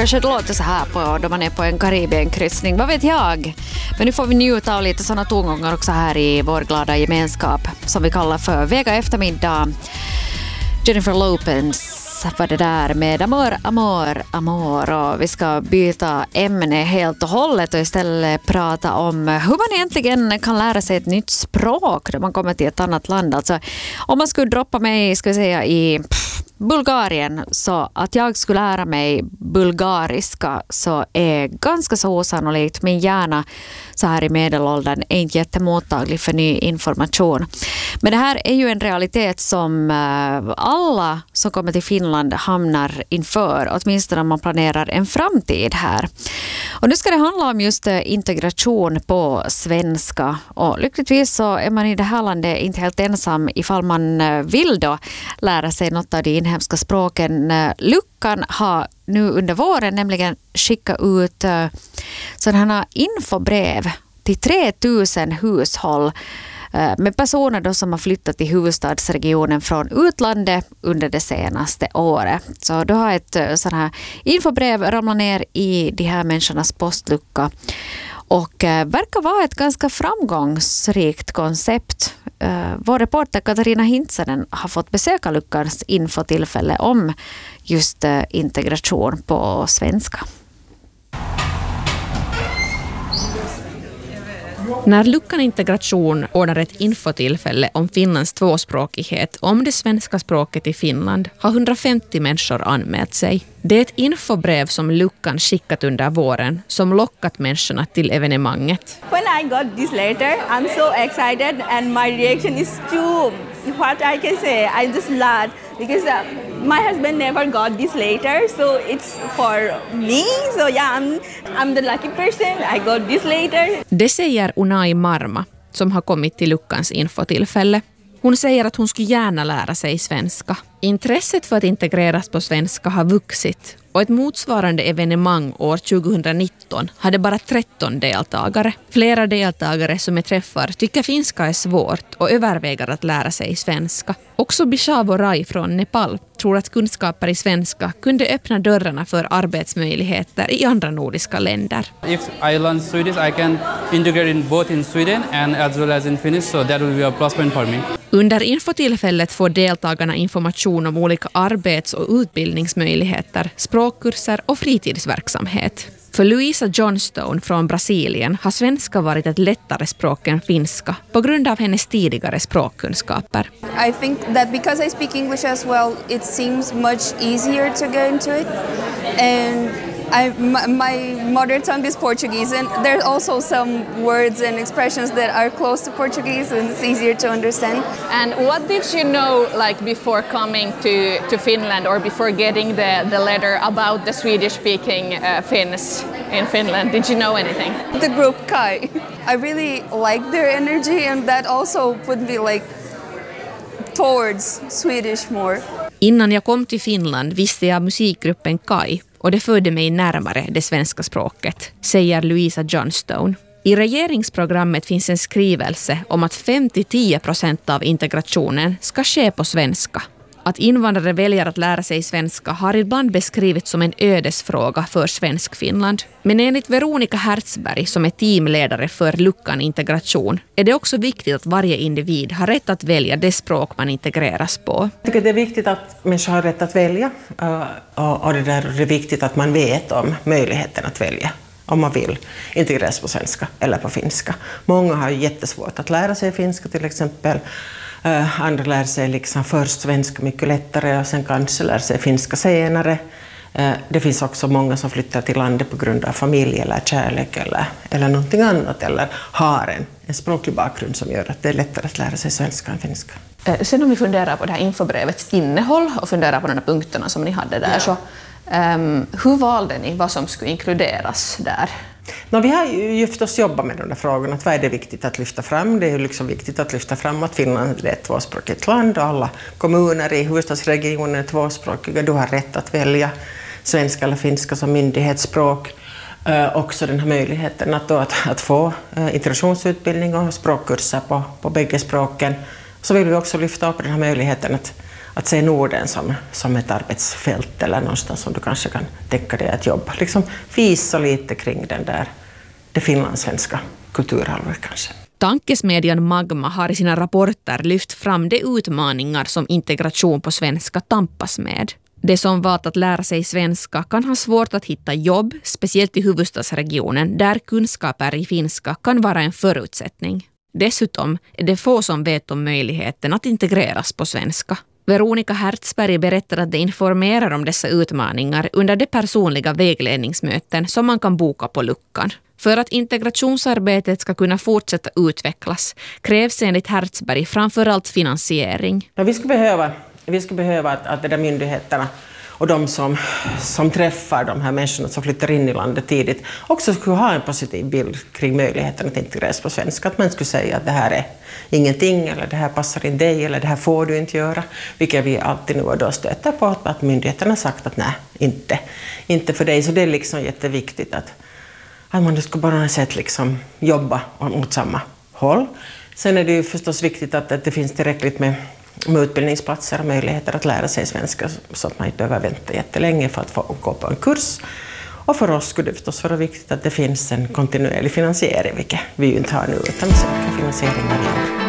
kanske det låter så här då man är på en Karibienkryssning, vad vet jag. Men nu får vi njuta av lite sådana tongångar också här i vår glada gemenskap som vi kallar för Vega eftermiddag. Jennifer Lopez var det där med Amor, Amor, Amor, och vi ska byta ämne helt och hållet och istället prata om hur man egentligen kan lära sig ett nytt språk när man kommer till ett annat land. Alltså, om man skulle droppa mig, ska vi säga, i Bulgarien, så att jag skulle lära mig bulgariska så är ganska så osannolikt. Min hjärna så här i medelåldern är inte jättemottaglig för ny information. Men det här är ju en realitet som alla som kommer till Finland hamnar inför, åtminstone om man planerar en framtid här. Och nu ska det handla om just integration på svenska. Och lyckligtvis så är man i det här landet inte helt ensam ifall man vill då lära sig något av de inhemska språken. Luckan har nu under våren nämligen skickat ut sådana infobrev till 3000 hushåll med personer då som har flyttat till huvudstadsregionen från utlandet under det senaste året. Så då har ett sådant här infobrev ramlat ner i de här människornas postlucka och verkar vara ett ganska framgångsrikt koncept. Vår reporter Katarina Hintsanen har fått besöka luckans infotillfälle om just integration på svenska. När luckan integration ordnar ett infotillfälle om Finlands tvåspråkighet om det svenska språket i Finland har 150 människor anmält sig. Det är ett infobrev som luckan skickat under våren som lockat människorna till evenemanget. When I got this letter, I'm so excited and my reaction is to what I can say. I just laughed because my husband never got this letter, so it's for me. So yeah, I'm the lucky person. I got this letter. Det säger Unai Marma som har kommit till luckans infotillfälle. Hon säger att hon skulle gärna lära sig svenska. Intresset för att integreras på svenska har vuxit och ett motsvarande evenemang år 2019 hade bara 13 deltagare. Flera deltagare som jag träffar tycker finska är svårt och överväger att lära sig svenska. Också Bishavo Rai från Nepal tror att kunskaper i svenska kunde öppna dörrarna för arbetsmöjligheter i andra nordiska länder. If I learn Swedish, I can integrate in both in Sweden and as well as in Finnish, so that will be a plus point for me. Under infotillfället får deltagarna information om olika arbets- och utbildningsmöjligheter, språkkurser och fritidsverksamhet. För Luisa Johnstone från Brasilien har svenska varit ett lättare språk än finska på grund av hennes tidigare språkkunskaper. I think that because I speak English as well, it seems much easier to get into it. And my mother tongue is Portuguese, and there are also some words and expressions that are close to Portuguese, and it's easier to understand. And what did you know, like before coming to Finland or before getting the letter about the Swedish-speaking Finns in Finland? Did you know anything? The group Kai, I really like their energy, and that also put me like towards Swedish more. Innan jag kom till Finland visste jag musikgruppen Kai och det förde mig närmare det svenska språket, säger Luisa Johnstone. I regeringsprogrammet finns en skrivelse om att 5-10% av integrationen ska ske på svenska. Att invandrare väljer att lära sig svenska har ibland beskrivits som en ödesfråga för svensk Finland. Men enligt Veronica Hertzberg som är teamledare för luckan integration är det också viktigt att varje individ har rätt att välja det språk man integreras på. Jag tycker det är viktigt att människor har rätt att välja och det är viktigt att man vet om möjligheten att välja om man vill integreras på svenska eller på finska. Många har jättesvårt att lära sig finska till exempel. Andra lär sig liksom först svenska mycket lättare och sen kanske lär sig finska senare. Det finns också många som flyttar till landet på grund av familj eller kärlek eller någonting annat eller har en språklig bakgrund som gör att det är lättare att lära sig svenska än finska. Sen om vi funderar på det här infobrevets innehåll och funderar på de här punkterna som ni hade där, så hur valde ni vad som skulle inkluderas där? Vi har ju förstås jobbat med de där frågorna. Vad är det viktigt att lyfta fram? Det är ju liksom viktigt att lyfta fram att Finland är ett tvåspråkigt land och alla kommuner i huvudstadsregionen är tvåspråkiga. Du har rätt att välja svenska eller finska som myndighetsspråk. Också den här möjligheten att få integrationsutbildning och språkkurser på bägge språken. Så vill vi också lyfta upp den här möjligheten att se Norden som ett arbetsfält eller någonstans som du kanske kan tänka dig att jobba. Liksom visa lite kring det finlandssvenska kulturarvet kanske. Tankesmedjan Magma har i sina rapporter lyft fram de utmaningar som integration på svenska tampas med. De som valt att lära sig svenska kan ha svårt att hitta jobb, speciellt i huvudstadsregionen där kunskaper i finska kan vara en förutsättning. Dessutom är det få som vet om möjligheten att integreras på svenska. Veronica Hertzberg berättar att de informerar om dessa utmaningar under de personliga vägledningsmöten som man kan boka på luckan. För att integrationsarbetet ska kunna fortsätta utvecklas krävs enligt Hertzberg framförallt finansiering. Ja, vi skulle behöva att de där myndigheterna och de som träffar de här människorna som flyttar in i landet tidigt också skulle ha en positiv bild kring möjligheten att integreras på svenska. Att man skulle säga att det här är ingenting eller det här passar in dig eller det här får du inte göra. Vilket vi alltid nu och då stöter på att myndigheterna har sagt att nej, inte för dig. Så det är liksom jätteviktigt att man ska bara sätt liksom jobba mot samma håll. Sen är det ju förstås viktigt att det finns tillräckligt med utbildningsplatser och möjligheter att lära sig svenska så att man inte behöver vänta jättelänge för att få gå på en kurs. Och för oss skulle det förstås vara viktigt att det finns en kontinuerlig finansiering, vilket vi ju inte har nu, utan vi söker finansiering varje år.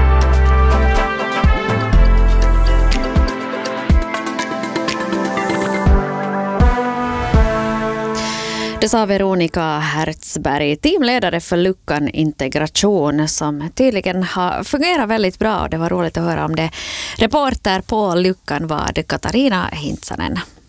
Det sa Veronica Hertzberg, teamledare för Luckan Integration, som tydligen har fungerat väldigt bra. Det var roligt att höra om det. Reporter på Luckan var Katarina Hintsanen.